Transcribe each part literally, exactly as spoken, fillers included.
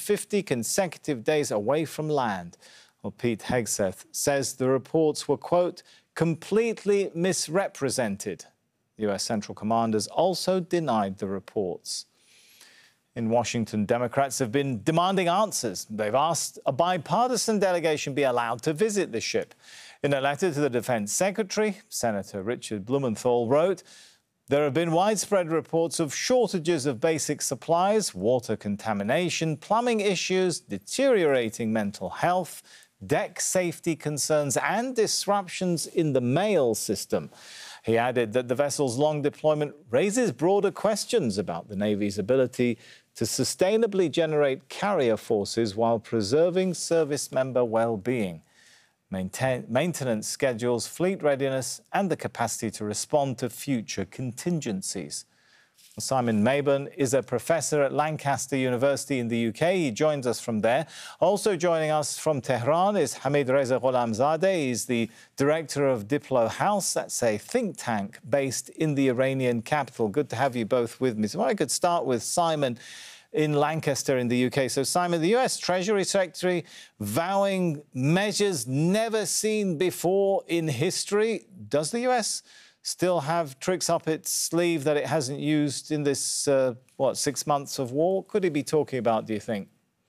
fifty consecutive days away from land. Well, Pete Hegseth says the reports were, quote, completely misrepresented. U S Central Commanders also denied the reports. In Washington, Democrats have been demanding answers. They've asked a bipartisan delegation be allowed to visit the ship. In a letter to the Defense Secretary, Senator Richard Blumenthal wrote, there have been widespread reports of shortages of basic supplies, water contamination, plumbing issues, deteriorating mental health, deck safety concerns and disruptions in the mail system. He added that the vessel's long deployment raises broader questions about the Navy's ability to sustainably generate carrier forces while preserving service member well-being, maintain, maintenance schedules, fleet readiness and the capacity to respond to future contingencies. Simon Mabon is a professor at Lancaster University in the U K. He joins us from there. Also joining us from Tehran is Hamid Reza Gholamzadeh. He's the director of Diplo House. That's a think tank based in the Iranian capital. Good to have you both with me. So I could start with Simon in Lancaster in the U K. So, Simon, the U S Treasury Secretary vowing measures never seen before in history. Does the U S still have tricks up its sleeve that it hasn't used in this, uh, what, six months of war? What could he be talking about, do you think?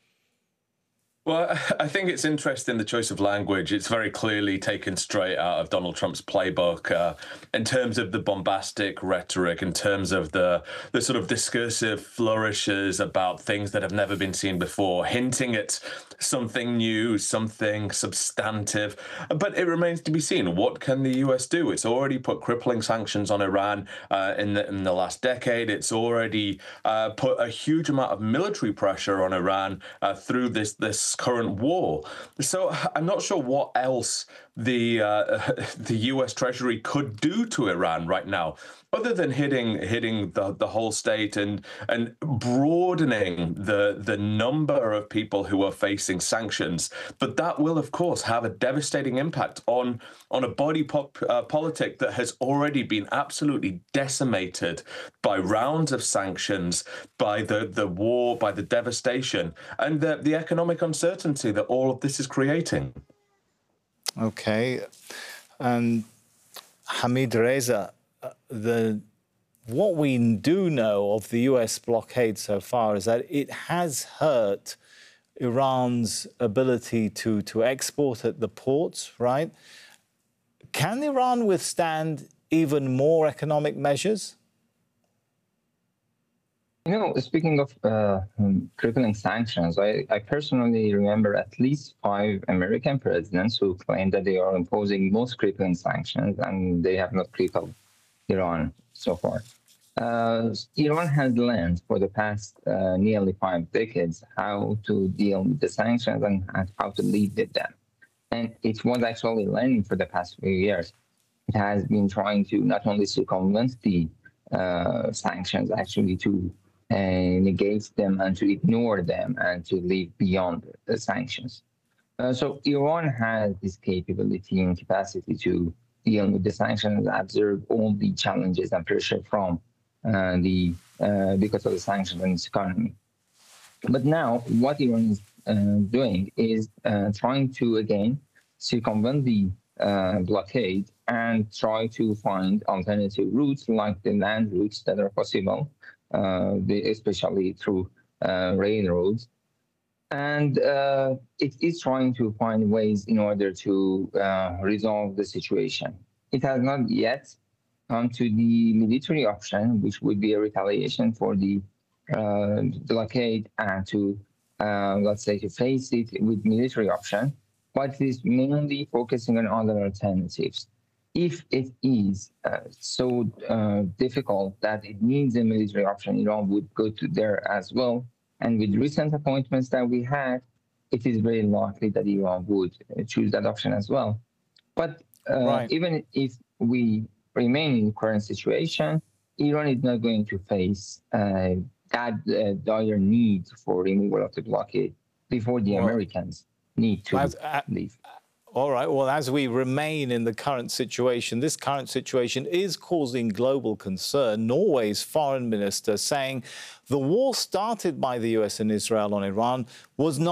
Well, I think it's interesting, the choice of language. It's very clearly taken straight out of Donald Trump's playbook uh, in terms of the bombastic rhetoric, in terms of the, the sort of discursive flourishes about things that have never been seen before, hinting at something new, something substantive. But it remains to be seen. What can the U S do? It's already put crippling sanctions on Iran uh, in, the, in the last decade. It's already uh, put a huge amount of military pressure on Iran uh, through this this current war. So I'm not sure what else the uh, the U S Treasury could do to Iran right now, other than hitting hitting the, the whole state and and broadening the the number of people who are facing sanctions. But that will, of course, have a devastating impact on on a body pop, uh, politic that has already been absolutely decimated by rounds of sanctions, by the the war, by the devastation, and the the economic uncertainty that all of this is creating. Okay, and Hamid Reza, uh, the what we do know of the U S blockade so far is that it has hurt Iran's ability to to export at the ports, right? Can Iran withstand even more economic measures? You know, speaking of uh, crippling sanctions, I, I personally remember at least five American presidents who claimed that they are imposing most crippling sanctions, and they have not crippled Iran so far. Uh, Iran has learned for the past uh, nearly five decades how to deal with the sanctions and how to live with them. And it was actually learning for the past few years. It has been trying to not only circumvent the uh, sanctions, actually to and negate them and to ignore them and to live beyond the sanctions. Uh, so Iran has this capability and capacity to deal with the sanctions, observe all the challenges and pressure from uh, the uh, because of the sanctions on its economy. But now what Iran is uh, doing is uh, trying to again circumvent the uh, blockade and try to find alternative routes like the land routes that are possible. Uh, the, especially through uh, railroads. And uh, it is trying to find ways in order to uh, resolve the situation. It has not yet come to the military option, which would be a retaliation for the uh, blockade and to, uh, let's say, to face it with military option, but it is mainly focusing on other alternatives. If it is uh, so uh, difficult that it needs a military option, Iran would go to there as well. And with recent appointments that we had, it is very likely that Iran would choose that option as well. But uh, right. even if we remain in the current situation, Iran is not going to face uh, that uh, dire need for removal of the blockade before the well, Americans need to as, uh, leave. All right, well, as we remain in the current situation, this current situation is causing global concern. Norway's foreign minister saying the war started by the U S and Israel on Iran was not